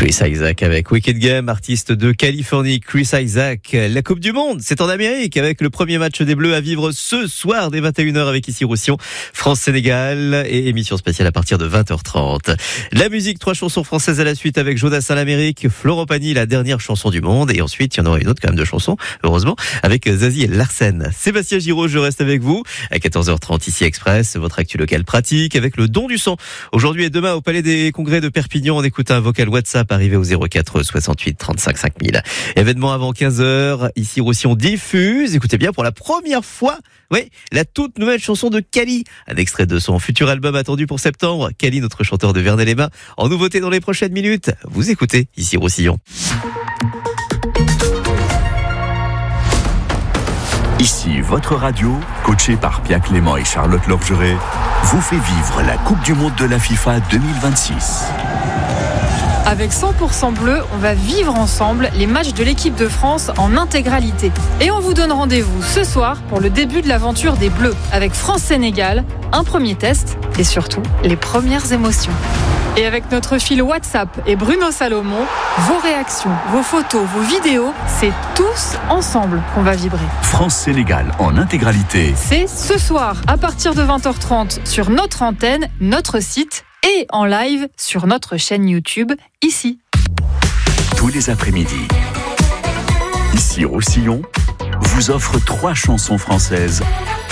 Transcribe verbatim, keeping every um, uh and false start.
Chris Isaak avec Wicked Game, artiste de Californie. Chris Isaak, la Coupe du Monde, c'est en Amérique avec le premier match des Bleus à vivre ce soir dès vingt et une heures avec ici Roussillon, France-Sénégal et émission spéciale à partir de vingt heures trente. La musique, trois chansons françaises à la suite avec Jodassin l'Amérique, Florent Pagny, la dernière chanson du monde et ensuite il y en aura une autre quand même de chansons, heureusement, avec Zazie et Larsen. Sébastien Giraud, je reste avec vous à quatorze heures trente ici Express, votre actu local pratique avec le don du sang. Aujourd'hui et demain au Palais des Congrès de Perpignan, on écoute un vocal WhatsApp arrivé au zéro quatre soixante-huit trente-cinq cinq mille. Événement avant quinze heures, ici Roussillon diffuse, écoutez bien, pour la première fois, oui, la toute nouvelle chanson de Kali, un extrait de son futur album attendu pour septembre. Kali, notre chanteur de Vernet-les-Bains, en nouveauté dans les prochaines minutes. Vous écoutez ici Roussillon. Ici votre radio, coachée par Pierre Clément et Charlotte Lorgeret, vous fait vivre la Coupe du Monde de la FIFA deux mille vingt-six. Avec cent pour cent bleu, on va vivre ensemble les matchs de l'équipe de France en intégralité. Et on vous donne rendez-vous ce soir pour le début de l'aventure des Bleus, avec France-Sénégal, un premier test et surtout les premières émotions. Et avec notre fil WhatsApp et Bruno Salomon, vos réactions, vos photos, vos vidéos, c'est tous ensemble qu'on va vibrer. France-Sénégal en intégralité. C'est ce soir à partir de vingt heures trente sur notre antenne, notre site et en live sur notre chaîne YouTube, ici. Tous les après-midi, ici Roussillon vous offre trois chansons françaises